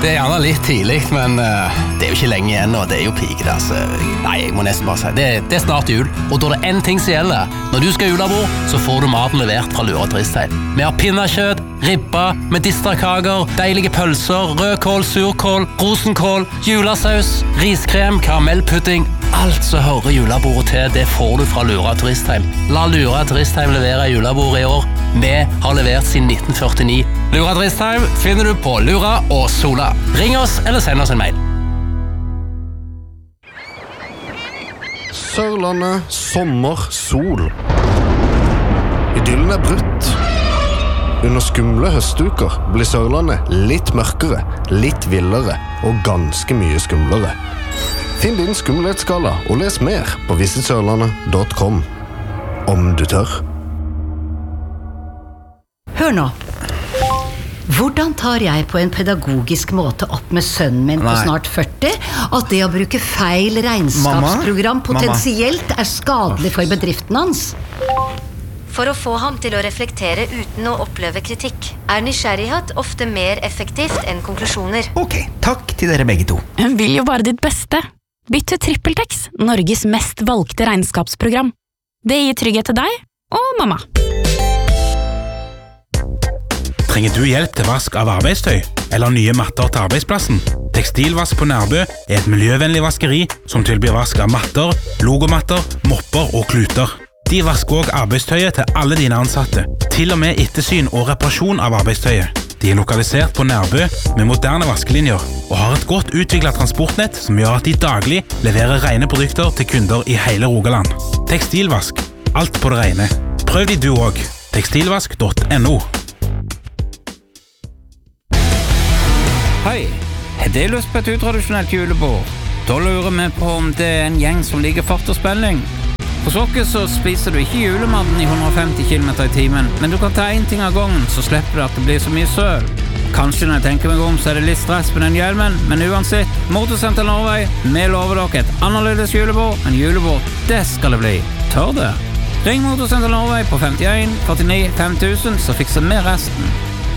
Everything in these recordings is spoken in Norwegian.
Det gjerne litt tidlig, men det jo ikke lenge igjen, og det jo peak. Nei, jeg må nesten bare si, det snart jul, og da det en ting som gjelder. Når du skal julebord, så får du maten levert fra Lura Turistheim. Vi har pinnekjøtt, ribba, medisterkaker, deilige pølser, rødkål, surkål, rosenkål, julesaus, riskrem, karamellpudding. Alt som hører julebordet til, det får du fra Lura Turistheim. La Lura Turistheim levere julebordet i år. Vi har levert siden 1949. Lura Turistheim finner du på Lura og Sola. Ring oss eller send oss en mail. Sørlandet, sommer, sol. Idyllen brutt. Under skumle høstuker blir Sørlandet litt mørkere, litt villere og ganske mye skumlere. Finn din skumlighetsskala og les mer på visitsørlandet.com. Om du tør. Hør nå. Hvordan tar jeg på en pedagogisk måte opp med sønnen min på snart 40 at det å bruke feil regnskapsprogram potensielt skadelig for bedriften hans? For å få ham til å reflektere uten å oppleve kritikk, nysgjerrighet ofte mer effektivt enn konklusjoner. Ok, takk til dere begge to. Hun vil jo bare ditt beste. Bytt til TrippelTex, Norges mest valgte regnskapsprogram. Det gir trygghet til deg og mamma. Trenger du hjelp til vask av arbeidstøy eller nye matter til arbeidsplassen? Tekstilvask på Nærbø et miljøvennlig vaskeri som tilbyr vask av matter, logomatter, mopper og kluter. De vasker også arbeidstøyet til alle dine ansatte, til og med ettersyn og reparasjon av arbeidstøyet. De lokalisert på Nærbø med moderne vaskelinjer og har et godt utviklet transportnett som gjør at de daglig leverer rene produkter til kunder i hele Rogaland. Tekstilvask, alt på det rene. Prøv de du også. Tekstilvask.no. Hei, har du lyst på et utradisjonelt julebord? Da lurer vi på om det en gjeng som liker fart og spenning. Hos oss så spiser du ikke julematen i 150 km i timen, men du kan ta en ting av gangen, så slipper du at det blir så mye søl. Kanskje når jeg tenker meg om, så det litt stress på den hjelmen, men uansett, Motorsenter Norway, vi lover dere et annerledes julebord, men julebord, det skal det bli. Tør det? Ring Motorsenter Norway på 51 49 5000, så fikser vi resten.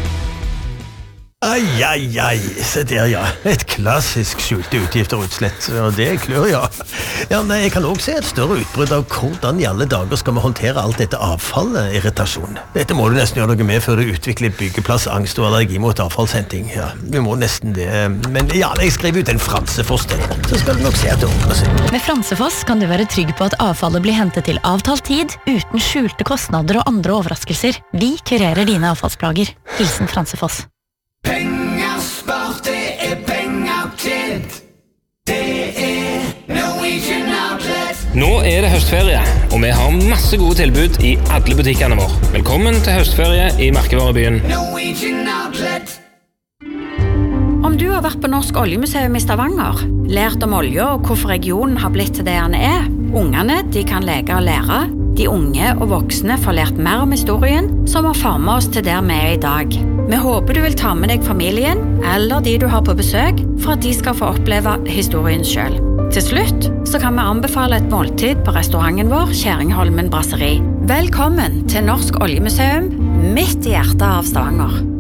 Ai, se der, ja. Et klassisk skjulte utgifter og utslett, og det klør, ja. Ja, nei, jeg kan også se et større utbrudd av hvordan i alle dager skal vi håndtere alt dette avfallet, irritasjon. Dette må du nesten gjøre noe med før du utvikler byggeplass, angst og allergi mot avfallshenting. Ja, vi må nesten det. Men ja, jeg skriver ut en Fransefoss til, så skal du nok se at det ordner seg. Med Fransefoss kan du være trygg på at avfallet blir hentet til avtalt tid, uten skjulte kostnader og andre overraskelser. Vi kurerer dine avfallsplager. Hilsen Fransefoss. Penger spart, det penger tjent. Det Norwegian Outlet. Nå det høstferie, og vi har masse gode tilbud i alle butikkene våre. Velkommen til høstferie i Merkevarebyen. Norwegian Outlet. Om du har vært på Norsk Oljemuseum i Stavanger, lært om olje og hvorfor regionen har blitt til det den ungene de kan leke og lære, de unge og voksne får lært mer om historien som har formet oss til der vi i dag. Vi håper du vil ta med deg familien eller de du har på besøk for at de skal få oppleve historien selv. Til slutt så kan vi anbefale et måltid på restauranten vår, Kjæringholmen Brasseri. Velkommen til Norsk Oljemuseum, midt i hjertet av Stavanger.